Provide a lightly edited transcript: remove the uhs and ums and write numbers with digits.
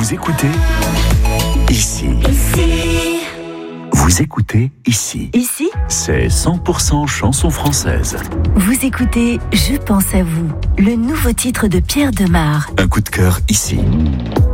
Vous écoutez ici. Vous écoutez ici. Ici, C'est 100% chanson française. vous écoutez Je pense à vous, le nouveau titre de Pierre Demar. Un coup de cœur ici.